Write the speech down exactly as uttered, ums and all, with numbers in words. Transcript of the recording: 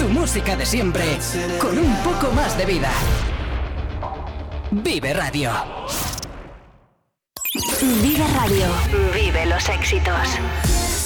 Tu música de siempre, con un poco más de vida. Vive Radio. Vive Radio. Vive los éxitos.